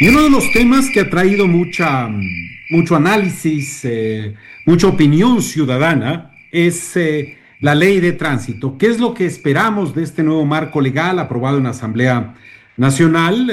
Y uno de los temas que ha traído mucho análisis, mucha opinión ciudadana, es la ley de tránsito. ¿Qué es lo que esperamos de este nuevo marco legal aprobado en la Asamblea Nacional?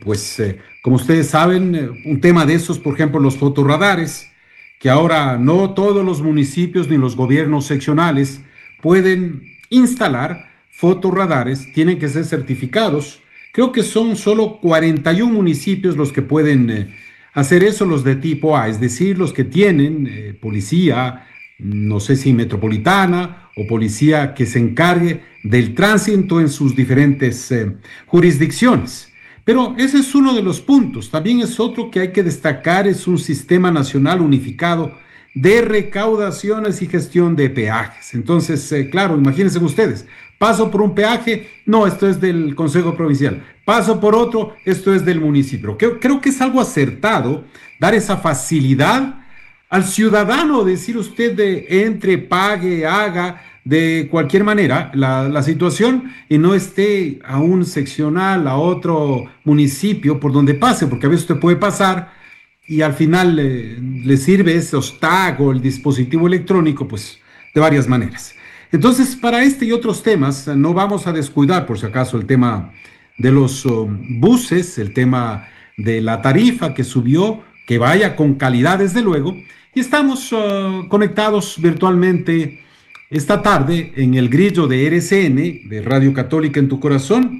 Como ustedes saben, un tema de esos, por ejemplo, los fotorradares, que ahora no todos los municipios ni los gobiernos seccionales pueden instalar fotorradares, tienen que ser certificados. Creo que son solo 41 municipios los que pueden hacer eso, los de tipo A, es decir, los que tienen policía, no sé si metropolitana o policía que se encargue del tránsito en sus diferentes jurisdicciones. Pero ese es uno de los puntos. También es otro que hay que destacar, es un sistema nacional unificado de recaudaciones y gestión de peajes. Entonces, claro, imagínense ustedes, paso por un peaje, no, esto es del Consejo Provincial, paso por otro, esto es del municipio. Creo que es algo acertado dar esa facilidad al ciudadano, decir usted entre, pague, haga de cualquier manera la situación y no esté a un seccional, a otro municipio por donde pase, porque a veces usted puede pasar y al final le sirve ese tag o el dispositivo electrónico, pues de varias maneras. Entonces, para este y otros temas, no vamos a descuidar, por si acaso, el tema de los buses, el tema de la tarifa que subió, que vaya con calidad, desde luego, y estamos conectados virtualmente esta tarde en el grillo de RCN, de Radio Católica en tu Corazón,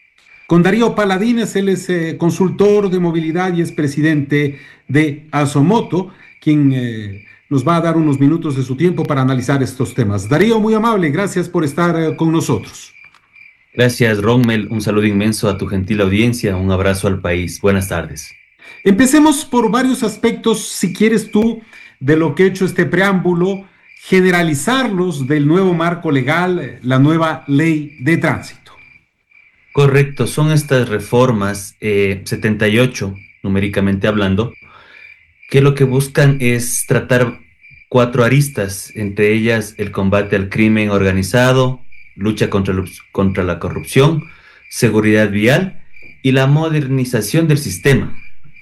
con Darío Paladines. Él es consultor de movilidad y es presidente de Asomoto, quien nos va a dar unos minutos de su tiempo para analizar estos temas. Darío, muy amable, gracias por estar con nosotros. Gracias, Rommel. Un saludo inmenso a tu gentil audiencia. Un abrazo al país. Buenas tardes. Empecemos por varios aspectos, si quieres tú, de lo que he hecho este preámbulo, generalizarlos del nuevo marco legal, la nueva ley de tránsito. Correcto, son estas reformas 78, numéricamente hablando, que lo que buscan es tratar 4 aristas, entre ellas el combate al crimen organizado, lucha contra la corrupción, seguridad vial y la modernización del sistema.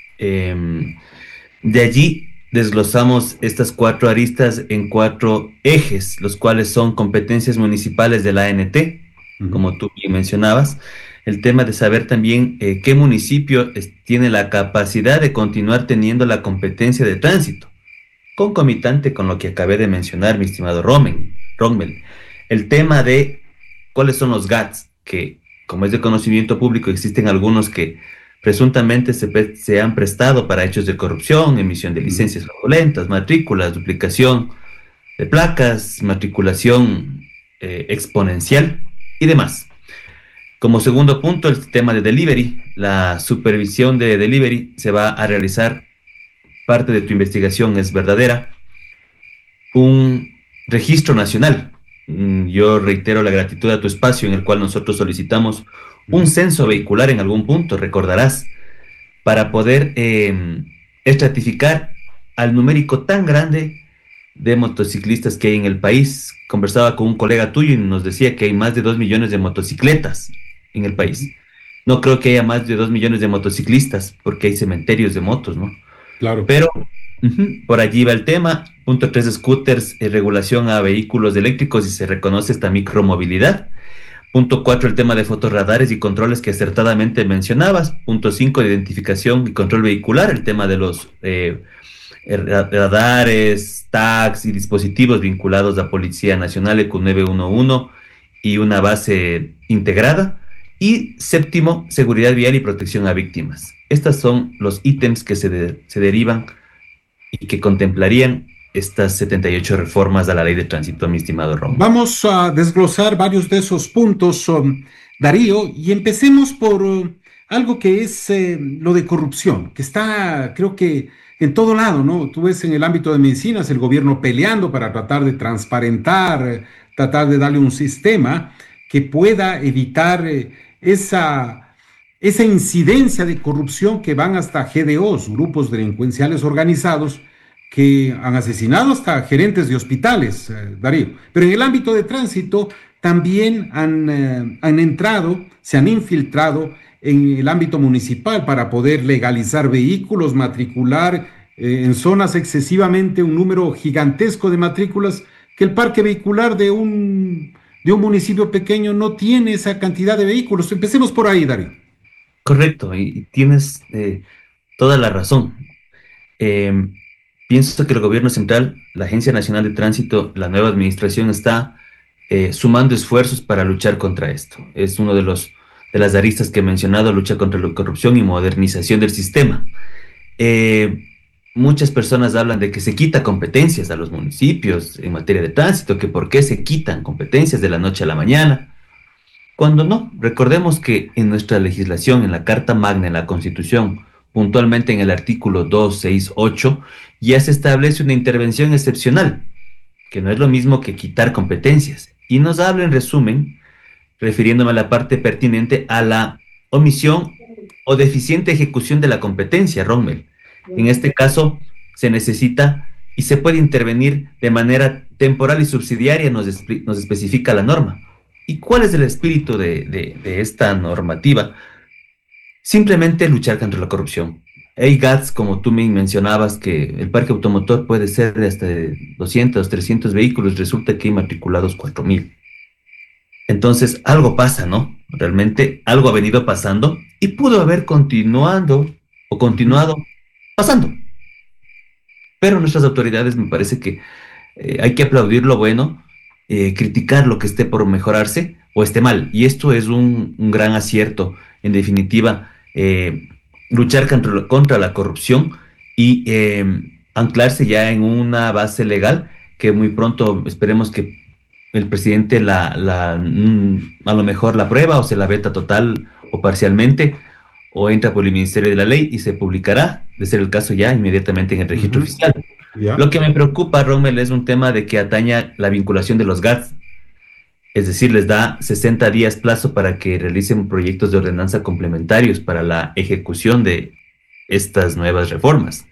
De allí desglosamos estas 4 aristas en 4 ejes, los cuales son competencias municipales de la ANT, como tú bien mencionabas, el tema de saber también qué municipio tiene la capacidad de continuar teniendo la competencia de tránsito, concomitante con lo que acabé de mencionar, mi estimado Rommel, el tema de cuáles son los GATS, que como es de conocimiento público existen algunos que presuntamente se han prestado para hechos de corrupción, emisión de licencias fraudulentas, matrículas, duplicación de placas, matriculación exponencial y demás. Como segundo punto, el tema de delivery. La supervisión de delivery se va a realizar, parte de tu investigación es verdadera, un registro nacional. Yo reitero la gratitud a tu espacio, en el cual nosotros solicitamos un censo vehicular en algún punto, recordarás, para poder estratificar al numérico tan grande de motociclistas que hay en el país. Conversaba con un colega tuyo y nos decía que hay más de 2 millones de motocicletas en el país. No creo que haya más de 2 millones de motociclistas, porque hay cementerios de motos, ¿no? Claro. Pero por allí va el tema. Punto 3, scooters, regulación a vehículos eléctricos y se reconoce esta micromovilidad. Punto 4, el tema de fotorradares y controles que acertadamente mencionabas. Punto 5, de identificación y control vehicular, el tema de los radares, tags y dispositivos vinculados a Policía Nacional, EQ 911 y una base integrada. Y séptimo, seguridad vial y protección a víctimas. Estos son los ítems que se derivan y que contemplarían estas 78 reformas a la ley de tránsito, mi estimado Ron. Vamos a desglosar varios de esos puntos, Darío, y empecemos por algo que es lo de corrupción, que está, creo que en todo lado, ¿no? Tú ves en el ámbito de medicinas el gobierno peleando para tratar de transparentar, tratar de darle un sistema que pueda evitar esa incidencia de corrupción que van hasta GDOs, grupos delincuenciales organizados, que han asesinado hasta gerentes de hospitales, Darío. Pero en el ámbito de tránsito también han entrado, se han infiltrado en el ámbito municipal para poder legalizar vehículos, matricular en zonas excesivamente un número gigantesco de matrículas que el parque vehicular de un municipio pequeño no tiene esa cantidad de vehículos. Empecemos por ahí, Darío. Correcto, y tienes toda la razón. Eh, Pienso que el gobierno central, la Agencia Nacional de Tránsito, la nueva administración está sumando esfuerzos para luchar contra esto. Es uno de las aristas que he mencionado: lucha contra la corrupción y modernización del sistema. Eh, Muchas personas hablan de que se quita competencias a los municipios en materia de tránsito, que por qué se quitan competencias de la noche a la mañana, cuando no. Recordemos que en nuestra legislación, en la Carta Magna, en la Constitución, puntualmente en el artículo 268, ya se establece una intervención excepcional, que no es lo mismo que quitar competencias. Y nos habla, en resumen, refiriéndome a la parte pertinente, a la omisión o deficiente ejecución de la competencia, Rommel. En este caso, se necesita y se puede intervenir de manera temporal y subsidiaria, nos especifica la norma. ¿Y cuál es el espíritu de esta normativa? Simplemente luchar contra la corrupción. Hay GATS, como tú me mencionabas, que el parque automotor puede ser de hasta 200, 300 vehículos, resulta que hay matriculados 4,000. Entonces, algo pasa, ¿no? Realmente algo ha venido pasando y pudo haber continuado pasando. Pero nuestras autoridades, me parece que hay que aplaudir lo bueno, criticar lo que esté por mejorarse o esté mal. Y esto es un gran acierto, en definitiva. Luchar contra la corrupción y anclarse ya en una base legal que muy pronto esperemos que el presidente a lo mejor la aprueba o se la veta total o parcialmente, o entra por el Ministerio de la Ley y se publicará, de ser el caso, ya inmediatamente en el registro oficial. Yeah. Lo que me preocupa, Rommel, es un tema de que ataña la vinculación de los GATS. Es decir, les da 60 días plazo para que realicen proyectos de ordenanza complementarios para la ejecución de estas nuevas reformas.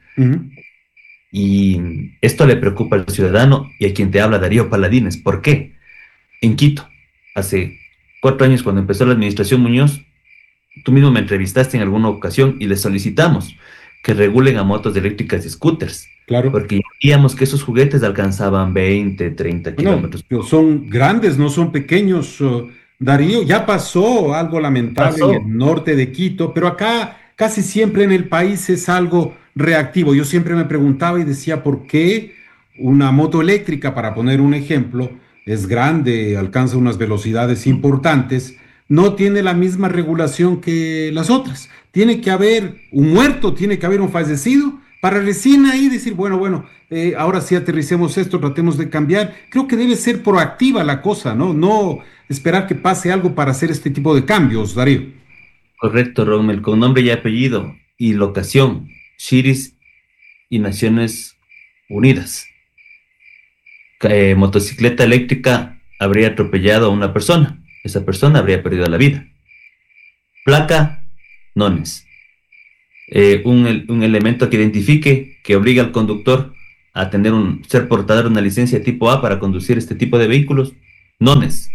Y esto le preocupa al ciudadano y a quien te habla, Darío Paladines. ¿Por qué? En Quito, hace 4 años, cuando empezó la administración Muñoz, tú mismo me entrevistaste en alguna ocasión y les solicitamos que regulen a motos eléctricas y scooters. Claro. Porque veíamos que esos juguetes alcanzaban 20, 30 kilómetros. Pero son grandes, no son pequeños, Darío. Ya pasó algo lamentable en el norte de Quito, pero acá casi siempre en el país es algo reactivo. Yo siempre me preguntaba y decía, ¿por qué una moto eléctrica, para poner un ejemplo, es grande, alcanza unas velocidades importantes, no tiene la misma regulación que las otras? Tiene que haber un muerto, tiene que haber un fallecido, para recién ahí decir, bueno, ahora sí aterricemos esto, tratemos de cambiar. Creo que debe ser proactiva la cosa, ¿no? No esperar que pase algo para hacer este tipo de cambios, Darío. Correcto, Rommel, con nombre y apellido y locación, Shiris y Naciones Unidas. Motocicleta eléctrica habría atropellado a una persona. Esa persona habría perdido la vida. Placa, nones. Un elemento que identifique, que obligue al conductor a ser portador de una licencia tipo A para conducir este tipo de vehículos, nones.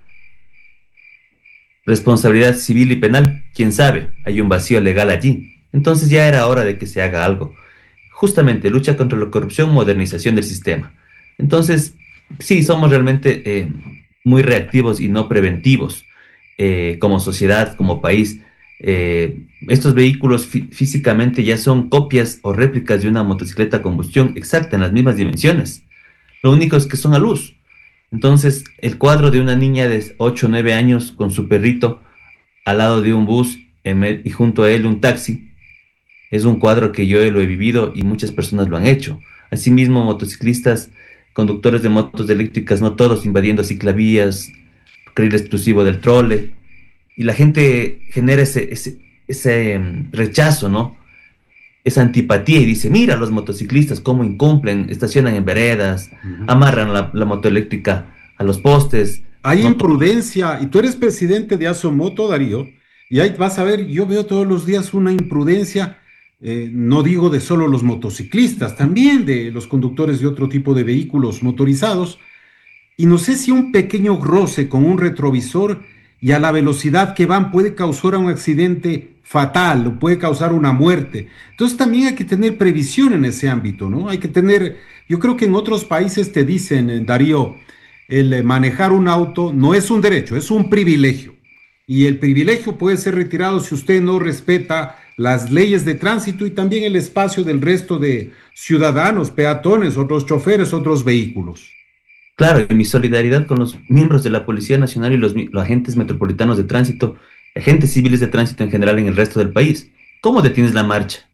Responsabilidad civil y penal, quién sabe, hay un vacío legal allí. Entonces ya era hora de que se haga algo. Justamente, lucha contra la corrupción, modernización del sistema. Entonces, sí, somos realmente muy reactivos y no preventivos como sociedad, como país. Estos vehículos físicamente ya son copias o réplicas de una motocicleta a combustión exacta, en las mismas dimensiones. Lo único es que son a luz. Entonces, el cuadro de una niña de 8 o 9 años con su perrito al lado de un bus y junto a él un taxi, es un cuadro que yo lo he vivido y muchas personas lo han hecho. Asimismo, motociclistas, conductores de motos eléctricas, no todos, invadiendo ciclavías, carril exclusivo del trole, y la gente genera ese rechazo, ¿no? Esa antipatía y dice, mira los motociclistas cómo incumplen, estacionan en veredas, amarran la moto eléctrica a los postes. Hay imprudencia, y tú eres presidente de Asomoto, Darío, y ahí vas a ver, yo veo todos los días una imprudencia, no digo de solo los motociclistas, también de los conductores de otro tipo de vehículos motorizados, y no sé si un pequeño roce con un retrovisor y a la velocidad que van puede causar un accidente fatal o puede causar una muerte. Entonces también hay que tener previsión en ese ámbito, ¿no? Hay que tener, yo creo que en otros países te dicen, Darío, manejar un auto no es un derecho, es un privilegio. Y el privilegio puede ser retirado si usted no respeta las leyes de tránsito y también el espacio del resto de ciudadanos, peatones, otros choferes, otros vehículos. Claro, y mi solidaridad con los miembros de la Policía Nacional y los agentes metropolitanos de tránsito, agentes civiles de tránsito en general en el resto del país. ¿Cómo detienes la marcha?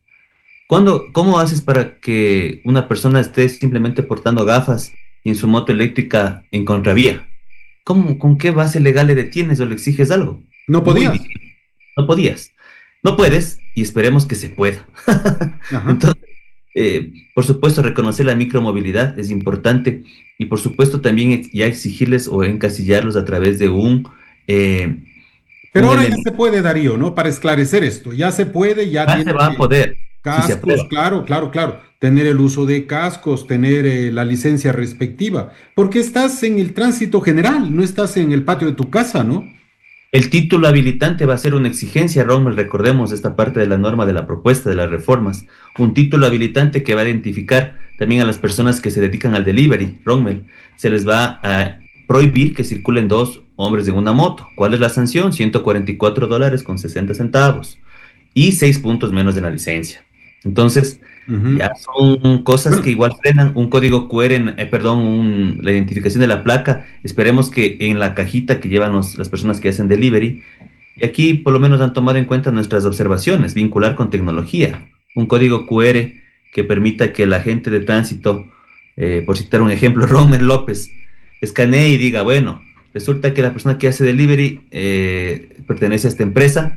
¿Cómo haces para que una persona esté simplemente portando gafas y en su moto eléctrica en contravía? ¿Con qué base legal le detienes o le exiges algo? No Muy podías. difícil. No podías. No puedes y esperemos que se pueda. Ajá. Entonces, por supuesto, reconocer la micromovilidad es importante y por supuesto también ya exigirles o encasillarlos a través de eh, Pero un ahora ya elemento. se puede, Darío, ¿no? Para esclarecer esto, ya se puede, ya Ya se tiene va a poder, si se cascos, aprueba. claro, claro, claro. Tener el uso de cascos, tener la licencia respectiva, porque estás en el tránsito general, no estás en el patio de tu casa, ¿no? El título habilitante va a ser una exigencia, Rommel, recordemos esta parte de la norma de la propuesta de las reformas. Un título habilitante que va a identificar también a las personas que se dedican al delivery, Rommel. Se les va a prohibir que circulen dos hombres en una moto. ¿Cuál es la sanción? $144 con 60 centavos y 6 puntos menos de la licencia. Entonces, Ujú. ya son cosas que Bueno, igual frenan un código QR, perdón, la identificación de la placa. Esperemos que en la cajita que llevan las personas que hacen delivery, y aquí por lo menos han tomado en cuenta nuestras observaciones, vincular con tecnología. Un código QR que permita que el agente de tránsito, por citar un ejemplo, Romer López, escanee y diga, bueno, resulta que la persona que hace delivery pertenece a esta empresa,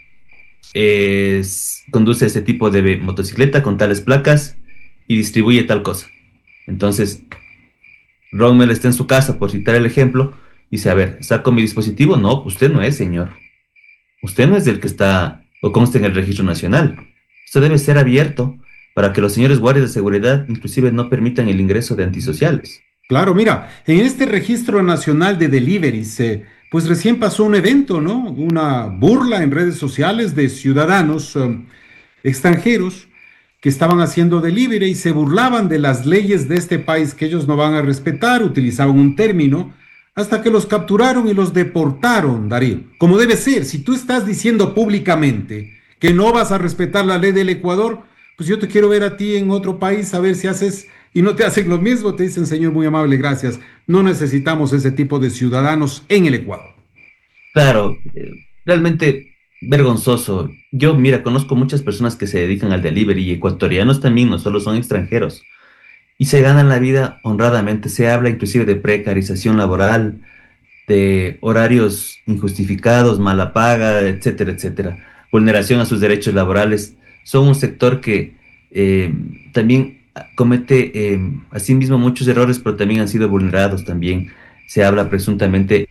conduce este tipo de motocicleta con tales placas y distribuye tal cosa. Entonces, Rommel está en su casa, por citar el ejemplo, y dice, a ver, ¿saco mi dispositivo? No, usted no es, señor. Usted no es el que está o consta en el registro nacional. Esto debe ser abierto para que los señores guardias de seguridad inclusive no permitan el ingreso de antisociales. claro, mira, en este registro nacional de deliveries, pues recién pasó un evento, ¿no? Una burla en redes sociales de ciudadanos extranjeros que estaban haciendo delivery y se burlaban de las leyes de este país que ellos no van a respetar, utilizaban un término, hasta que los capturaron y los deportaron, Darío. Como debe ser, si tú estás diciendo públicamente que no vas a respetar la ley del Ecuador, pues yo te quiero ver a ti en otro país a ver si haces y no te hacen lo mismo, te dicen, señor, muy amable, gracias. No necesitamos ese tipo de ciudadanos en el Ecuador. Claro, realmente vergonzoso. Yo, mira, conozco muchas personas que se dedican al delivery y ecuatorianos también, no solo son extranjeros, y se ganan la vida honradamente. Se habla inclusive de precarización laboral, de horarios injustificados, mala paga, etcétera, etcétera, vulneración a sus derechos laborales. Son un sector que también comete asimismo muchos errores, pero también han sido vulnerados también. Se habla presuntamente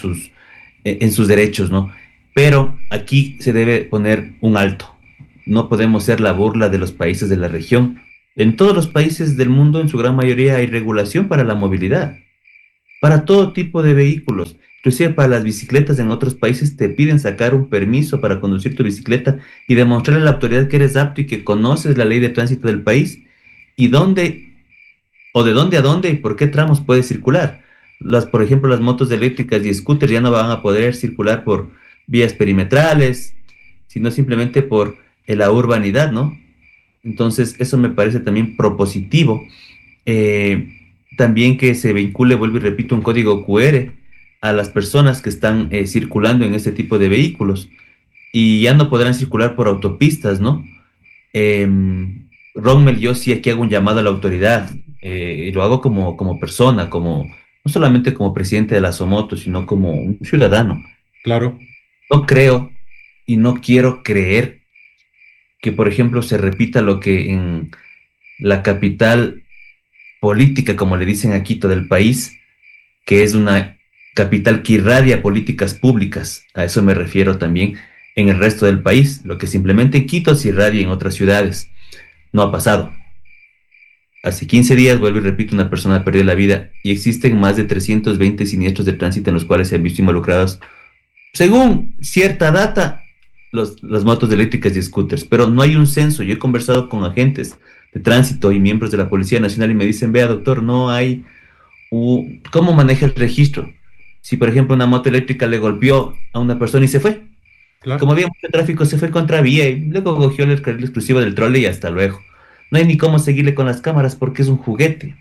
en sus derechos, ¿no? Pero aquí se debe poner un alto. No podemos ser la burla de los países de la región. En todos los países del mundo, en su gran mayoría, hay regulación para la movilidad, para todo tipo de vehículos. Inclusive para las bicicletas en otros países te piden sacar un permiso para conducir tu bicicleta y demostrarle a la autoridad que eres apto y que conoces la ley de tránsito del país y dónde o de dónde a dónde y por qué tramos puedes circular. Por ejemplo, las motos eléctricas y scooters ya no van a poder circular por vías perimetrales, sino simplemente por la urbanidad, ¿no? Entonces, eso me parece también propositivo. Eh, También que se vincule, vuelvo y repito, un código QR a las personas que están circulando en este tipo de vehículos y ya no podrán circular por autopistas, ¿no? Eh, Rommel, yo sí aquí hago un llamado a la autoridad, y lo hago como persona, no solamente como presidente de la Somoto, sino como un ciudadano. Claro. No creo y no quiero creer que, por ejemplo, se repita lo que en la capital política, como le dicen a Quito del país, que es una capital que irradia políticas públicas, a eso me refiero también en el resto del país, lo que simplemente en Quito se irradia en otras ciudades. No ha pasado. Hace 15 días, vuelvo y repito, una persona perdió la vida y existen más de 320 siniestros de tránsito en los cuales se han visto involucrados Según cierta data, las motos eléctricas y scooters, pero no hay un censo. Yo he conversado con agentes de tránsito y miembros de la Policía Nacional y me dicen, vea, doctor, no hay, ¿cómo maneja el registro? Si, por ejemplo, una moto eléctrica le golpeó a una persona y se fue, Claro. como había mucho tráfico, se fue contra vía y luego cogió el carril exclusivo del trole y hasta luego. No hay ni cómo seguirle con las cámaras porque es un juguete.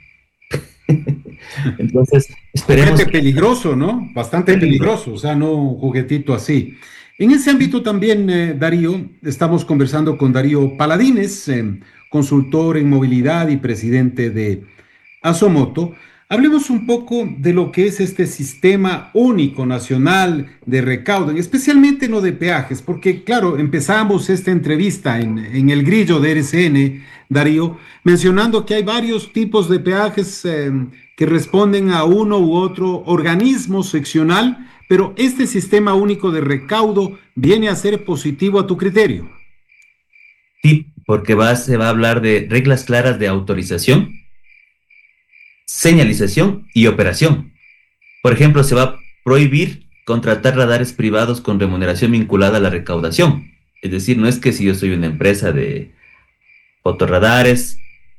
Entonces, esperemos Juguete que peligroso, ¿no? Bastante peligro. peligroso, o sea, no un juguetito así. En ese ámbito también, Darío, estamos conversando con Darío Paladines, consultor en movilidad y presidente de Asomoto. Hablemos un poco de lo que es este sistema único nacional de recaudo, especialmente no de peajes, porque claro, empezamos esta entrevista en el grillo de RCN, Darío, mencionando que hay varios tipos de peajes que responden a uno u otro organismo seccional, pero este sistema único de recaudo viene a ser positivo a tu criterio. Sí, porque se va a hablar de reglas claras de autorización, señalización y operación. Por ejemplo, se va a prohibir contratar radares privados con remuneración vinculada a la recaudación. Es decir, no es que si yo soy una empresa de fotorradares,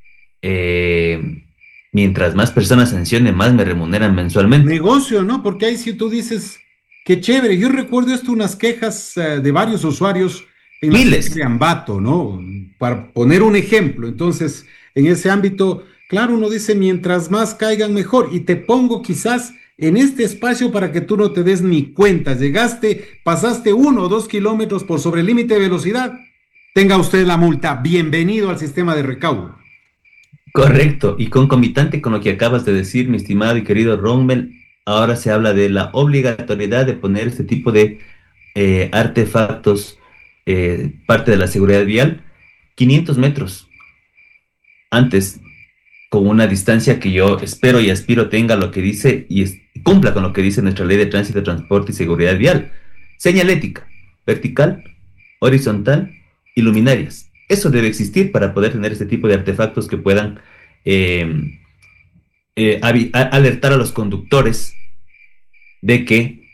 eh, mientras más personas sancionen, más me remuneran mensualmente. Negocio, ¿no? Porque ahí si tú dices, qué chévere. Yo recuerdo esto, unas quejas de varios usuarios en la zona Miles. de Ambato, ¿no? Para poner un ejemplo. Entonces, en ese ámbito, claro, uno dice, mientras más caigan, mejor. Y te pongo quizás en este espacio para que tú no te des ni cuenta. Llegaste, pasaste 1 o 2 kilómetros por sobre el límite de velocidad. Tenga usted la multa. Bienvenido al sistema de recaudo. Correcto, y concomitante con lo que acabas de decir, mi estimado y querido Rommel, ahora se habla de la obligatoriedad de poner este tipo de artefactos, parte de la seguridad vial, 500 metros antes, con una distancia que yo espero y aspiro tenga lo que dice y cumpla con lo que dice nuestra ley de tránsito, transporte y seguridad vial. Señalética, vertical, horizontal y luminarias. Eso debe existir para poder tener este tipo de artefactos que puedan eh, alertar a los conductores de que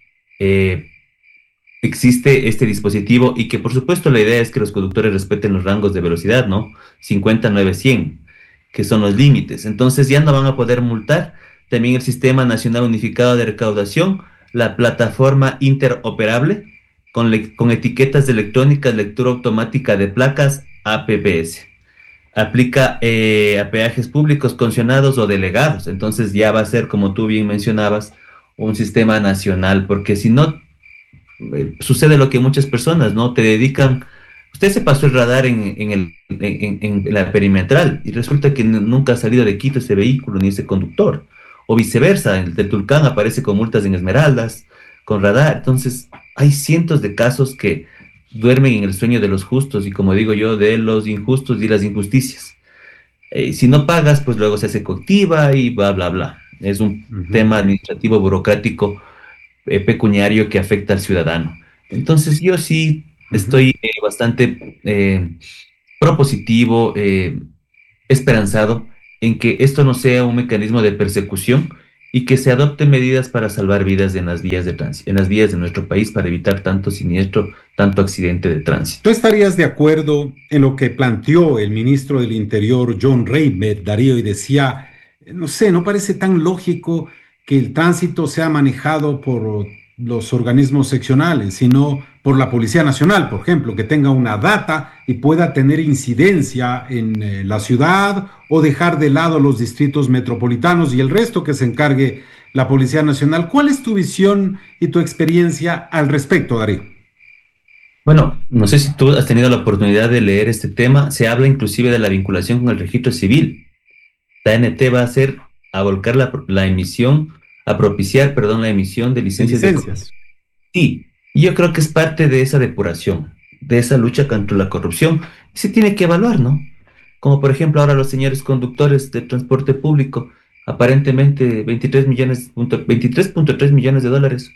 existe este dispositivo y que por supuesto la idea es que los conductores respeten los rangos de velocidad, ¿no? 59, 100, que son los límites. Entonces ya no van a poder multar. También el Sistema Nacional Unificado de Recaudación, la plataforma interoperable con etiquetas electrónicas, lectura automática de placas, APPS. Aplica a peajes públicos concesionados o delegados. Entonces ya va a ser, como tú bien mencionabas, un sistema nacional, porque si no, sucede lo que muchas personas, ¿no? Te dedican, usted se pasó el radar en la perimetral y resulta que nunca ha salido de Quito ese vehículo ni ese conductor, o viceversa, el de Tulcán aparece con multas en Esmeraldas, con radar. Entonces hay cientos de casos que duermen en el sueño de los justos y, como digo yo, de los injustos y las injusticias. Si no pagas, pues luego se hace coactiva y bla, bla, bla. Es un tema administrativo, burocrático, pecuniario que afecta al ciudadano. Entonces yo sí estoy bastante propositivo, esperanzado en que esto no sea un mecanismo de persecución y que se adopten medidas para salvar vidas en las vías de tránsito, en las vías de nuestro país, para evitar tanto siniestro, tanto accidente de tránsito. ¿Tú estarías de acuerdo en lo que planteó el ministro del Interior, John Reinberg, Darío, y decía, no sé, no parece tan lógico que el tránsito sea manejado por los organismos seccionales, sino por la Policía Nacional, por ejemplo, que tenga una data y pueda tener incidencia en la ciudad o dejar de lado los distritos metropolitanos y el resto que se encargue la Policía Nacional? ¿Cuál es tu visión y tu experiencia al respecto, Darío? Bueno, no sé si tú has tenido la oportunidad de leer este tema. Se habla inclusive de la vinculación con el registro civil. La ANT va a hacer, a volcar la emisión, a propiciar, perdón, la emisión de licencias. Sí, y yo creo que es parte de esa depuración, de esa lucha contra la corrupción. Y se tiene que evaluar, ¿no? Como por ejemplo ahora los señores conductores de transporte público, aparentemente 23.3 millones de dólares,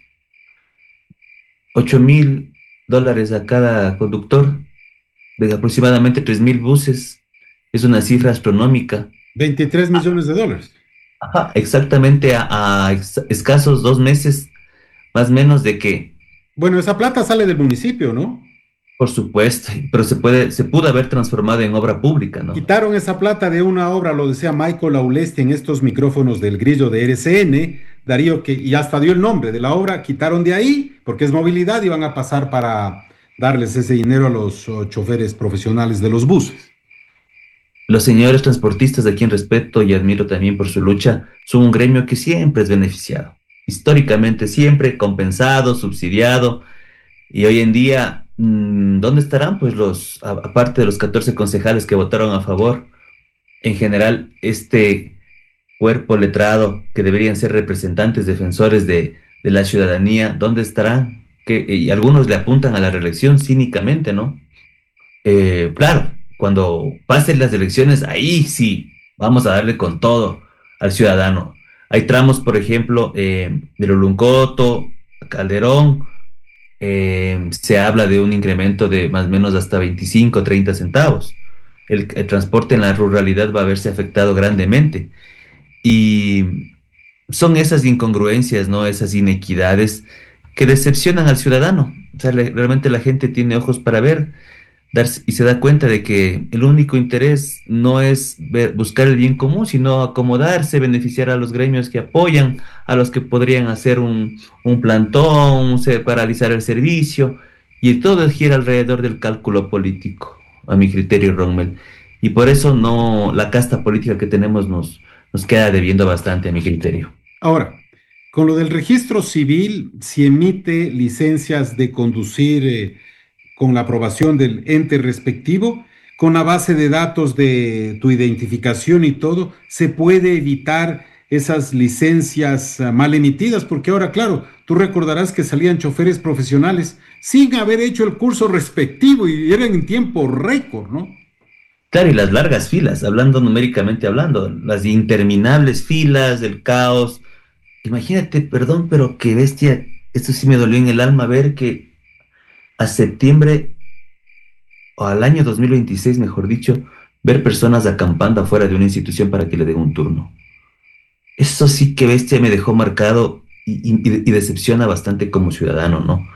$8,000 a cada conductor, de aproximadamente 3,000 buses. Es una cifra astronómica. 23 millones de dólares. Ajá, exactamente a escasos 2 meses, más o menos, de que Bueno, esa plata sale del municipio, ¿no? Por supuesto, pero se pudo haber transformado en obra pública, ¿no? Quitaron esa plata de una obra, lo decía Michael Aulesti en estos micrófonos del Grillo de RCN, Darío, y hasta dio el nombre de la obra, quitaron de ahí, porque es movilidad, y van a pasar para darles ese dinero a los choferes profesionales de los buses. Los señores transportistas, a quien respeto y admiro también por su lucha, son un gremio que siempre es beneficiado. Históricamente siempre compensado, subsidiado, y hoy en día, ¿dónde estarán? Pues aparte de los 14 concejales que votaron a favor, en general, este cuerpo letrado que deberían ser representantes, defensores de la ciudadanía, ¿dónde estarán? Y algunos le apuntan a la reelección cínicamente, ¿no? Claro, cuando pasen las elecciones, ahí sí, vamos a darle con todo al ciudadano. Hay tramos, por ejemplo, de Luluncoto, Calderón, se habla de un incremento de más o menos hasta 25, 30 centavos. El transporte en la ruralidad va a verse afectado grandemente. Y son esas incongruencias, ¿no? Esas inequidades que decepcionan al ciudadano. O sea, realmente la gente tiene ojos para ver y se da cuenta de que el único interés no es buscar el bien común, sino acomodarse, beneficiar a los gremios que apoyan, a los que podrían hacer un plantón, paralizar el servicio, y todo gira alrededor del cálculo político, a mi criterio, Rommel. Y por eso no, la casta política que tenemos nos queda debiendo bastante, a mi criterio. Ahora, con lo del registro civil, si emite licencias de conducir con la aprobación del ente respectivo, con la base de datos de tu identificación y todo, se puede evitar esas licencias mal emitidas, porque ahora, claro, tú recordarás que salían choferes profesionales sin haber hecho el curso respectivo y eran en tiempo récord, ¿no? Claro, y las largas filas, hablando numéricamente hablando, las interminables filas, el caos. Imagínate, perdón, pero qué bestia, esto sí me dolió en el alma ver que a septiembre o al año 2026, mejor dicho, ver personas acampando afuera de una institución para que le den un turno. Eso sí que bestia me dejó marcado y decepciona bastante como ciudadano, ¿no?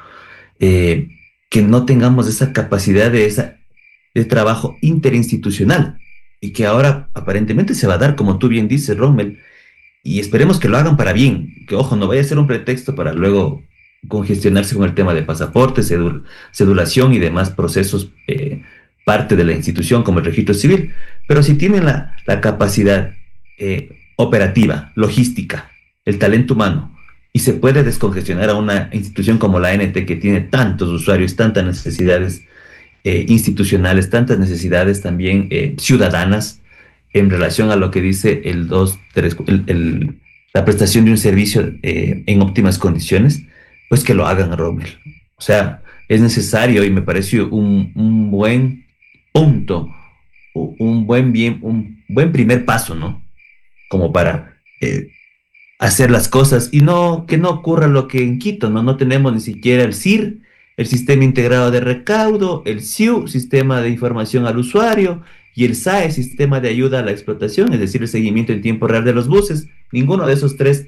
Que no tengamos esa capacidad de trabajo interinstitucional y que ahora aparentemente se va a dar, como tú bien dices, Rommel, y esperemos que lo hagan para bien, que ojo, no vaya a ser un pretexto para luego congestionarse con el tema de pasaportes, cedulación y demás procesos, parte de la institución como el registro civil, pero si tienen la capacidad operativa, logística, el talento humano, y se puede descongestionar a una institución como la ANT que tiene tantos usuarios, tantas necesidades institucionales, tantas necesidades también ciudadanas en relación a lo que dice el 2.3, la prestación de un servicio en óptimas condiciones, pues que lo hagan, Rommel. O sea, es necesario y me parece un buen punto, un buen primer paso, ¿no? Como para hacer las cosas y no que no ocurra lo que en Quito, ¿no? No tenemos ni siquiera el SIR, el Sistema Integrado de Recaudo, el SIU, Sistema de Información al Usuario, y el SAE, Sistema de Ayuda a la Explotación, es decir, el seguimiento en tiempo real de los buses. Ninguno de esos tres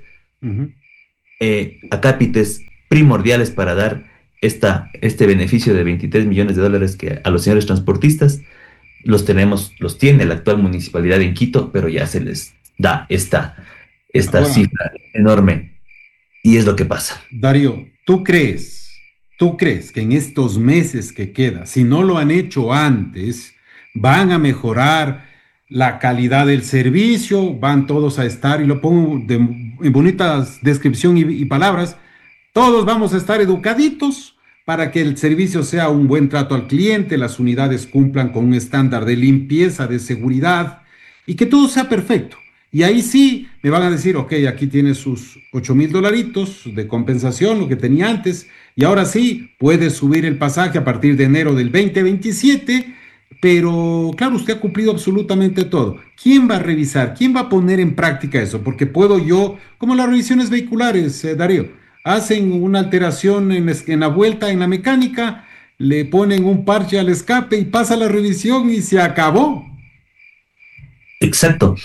acápites primordiales para dar este beneficio de 23 millones de dólares que a los señores transportistas los tiene la actual municipalidad en Quito, pero ya se les da esta cifra enorme y es lo que pasa. Darío, ¿tú crees que en estos meses que queda, si no lo han hecho antes, van a mejorar la calidad del servicio, van todos a estar, y lo pongo en bonitas descripción y palabras, todos vamos a estar educaditos para que el servicio sea un buen trato al cliente, las unidades cumplan con un estándar de limpieza, de seguridad y que todo sea perfecto? Y ahí sí me van a decir, ok, aquí tiene sus $8,000 de compensación, lo que tenía antes, y ahora sí puede subir el pasaje a partir de enero del 2027, pero claro, usted ha cumplido absolutamente todo. ¿Quién va a revisar? ¿Quién va a poner en práctica eso? Porque puedo yo, como las revisiones vehiculares, Darío, hacen una alteración en la vuelta, en la mecánica, le ponen un parche al escape y pasa la revisión y se acabó. Exacto.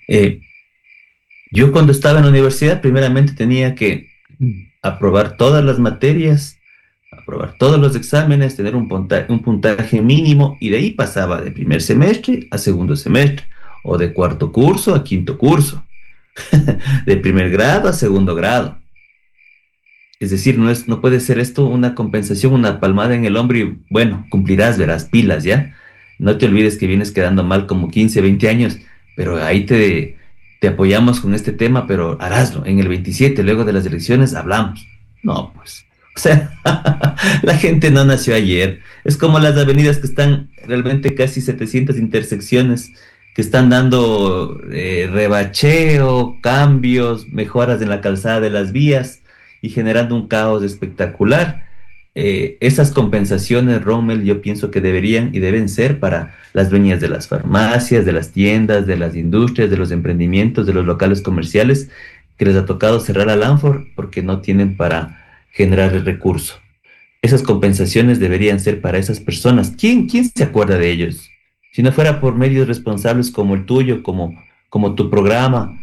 Yo cuando estaba en la universidad, primeramente tenía que aprobar todas las materias aprobar todos los exámenes, tener un puntaje mínimo, y de ahí pasaba de primer semestre a segundo semestre, o de cuarto curso a quinto curso, de primer grado a segundo grado. Es decir, no puede ser esto una compensación, una palmada en el hombro y bueno, cumplirás, verás, pilas, ¿ya? No te olvides que vienes quedando mal como 15, 20 años, pero ahí te apoyamos con este tema, pero haráslo. En el 27, luego de las elecciones, hablamos. No, pues, o sea, la gente no nació ayer. Es como las avenidas que están realmente casi 700 intersecciones, que están dando rebacheo, cambios, mejoras en la calzada de las vías y generando un caos espectacular. Esas compensaciones, Rommel, yo pienso que deberían y deben ser para las dueñas de las farmacias, de las tiendas, de las industrias, de los emprendimientos, de los locales comerciales, que les ha tocado cerrar a Lanford porque no tienen para generar el recurso. Esas compensaciones deberían ser para esas personas. ¿Quién se acuerda de ellos? Si no fuera por medios responsables como el tuyo, como tu programa,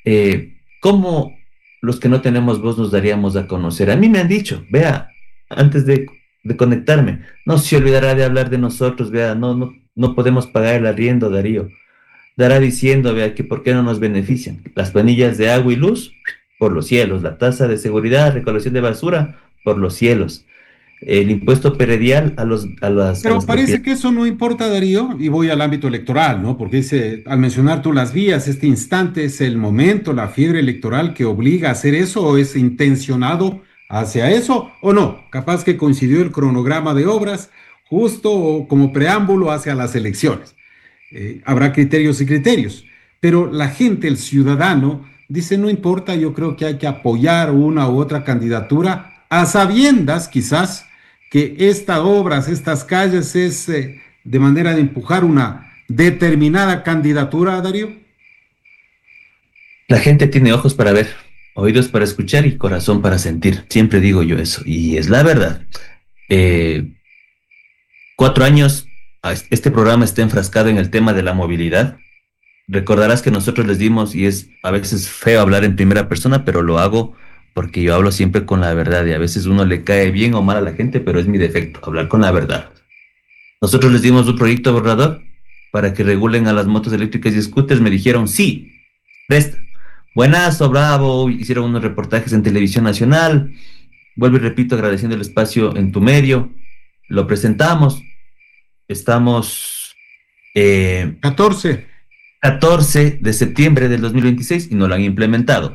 ¿cómo los que no tenemos voz nos daríamos a conocer? A mí me han dicho, vea, antes de conectarme, no se olvidará de hablar de nosotros, vea, no podemos pagar el arriendo, Darío. Dará diciendo, vea, que por qué no nos benefician. Las planillas de agua y luz, por los cielos. La tasa de seguridad, recolección de basura, por los cielos. El impuesto predial a las... Pero parece que eso no importa, Darío, y voy al ámbito electoral, ¿no? Porque dice, al mencionar tú las vías, este instante es el momento, la fiebre electoral que obliga a hacer eso, o es intencionado hacia eso, o no. Capaz que coincidió el cronograma de obras justo como preámbulo hacia las elecciones. Habrá criterios y criterios, pero la gente, el ciudadano, dice, no importa, yo creo que hay que apoyar una u otra candidatura, a sabiendas quizás que estas obras, estas calles es de manera de empujar una determinada candidatura, Darío. La gente tiene ojos para ver, oídos para escuchar y corazón para sentir. Siempre digo yo eso, y es la verdad. 4 años, este programa está enfrascado en el tema de la movilidad. Recordarás que nosotros les dimos, y es a veces feo hablar en primera persona, pero lo hago porque yo hablo siempre con la verdad, y a veces uno le cae bien o mal a la gente, pero es mi defecto, hablar con la verdad. Nosotros les dimos un proyecto borrador para que regulen a las motos eléctricas y scooters. Me dijeron, sí, presta. Buenazo, bravo, hicieron unos reportajes en Televisión Nacional. Vuelvo y repito, agradeciendo el espacio en tu medio. Lo presentamos. Estamos 14 de septiembre del 2026 y no lo han implementado.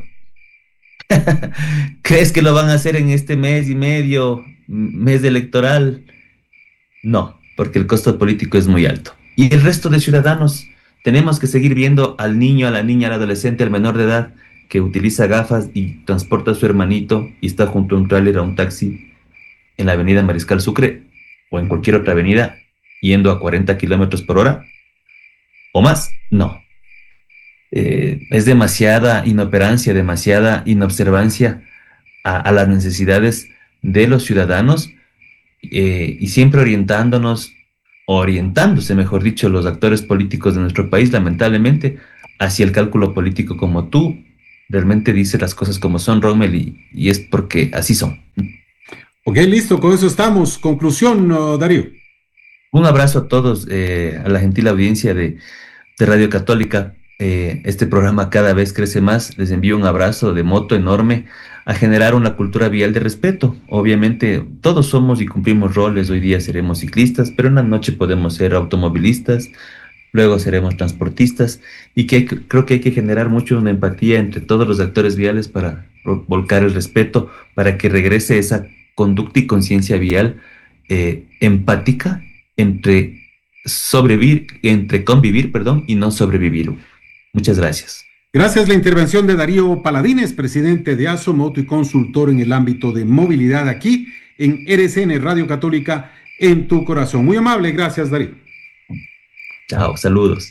¿Crees que lo van a hacer en este mes y medio, mes electoral? No, porque el costo político es muy alto. Y el resto de ciudadanos tenemos que seguir viendo al niño, a la niña, al adolescente, al menor de edad que utiliza gafas y transporta a su hermanito y está junto a un tráiler, a un taxi en la avenida Mariscal Sucre o en cualquier otra avenida yendo a 40 kilómetros por hora o más. No. Es demasiada inoperancia, demasiada inobservancia a las necesidades de los ciudadanos, y siempre orientándose, mejor dicho, los actores políticos de nuestro país, lamentablemente, hacia el cálculo político, como tú realmente dices las cosas como son, Rommel, y es porque así son. Ok, listo, con eso estamos. Conclusión, Darío. Un abrazo a todos, a la gentil audiencia de Radio Católica. Este programa cada vez crece más. Les envío un abrazo de moto enorme a generar una cultura vial de respeto. Obviamente todos somos y cumplimos roles. Hoy día seremos ciclistas, pero en la noche podemos ser automovilistas, luego seremos transportistas, y creo que hay que generar mucho una empatía entre todos los actores viales para volcar el respeto, para que regrese esa conducta y conciencia vial empática entre convivir, y no sobrevivir. Muchas gracias. Gracias. La intervención de Darío Paladines, presidente de ASO Moto y consultor en el ámbito de movilidad, aquí en RCN Radio Católica, en tu corazón. Muy amable. Gracias, Darío. Chao, saludos.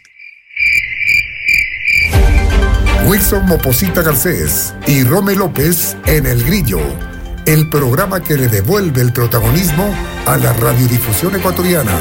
Wilson Moposita Garcés y Rommel López en El Grillo, el programa que le devuelve el protagonismo a la radiodifusión ecuatoriana.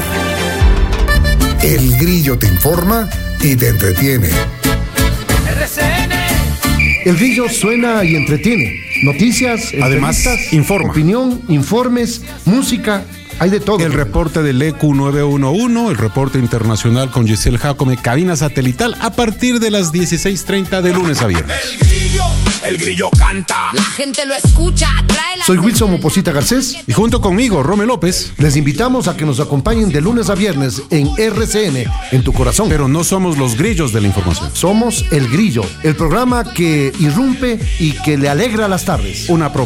El Grillo te informa y te entretiene. El Grillo suena y entretiene. Noticias, además, informa. Opinión, informes, música, hay de todo. El reporte del EQ 911, el reporte internacional con Giselle Jacome, cabina satelital a partir de las 16:30 de lunes a viernes. El grillo canta. La gente lo escucha, trae la... Soy Wilson Moposita Garcés. Y junto conmigo, Rome López. Les invitamos a que nos acompañen de lunes a viernes en RCN, en tu corazón. Pero no somos los grillos de la información. Somos El Grillo, el programa que irrumpe y que le alegra las tardes. Una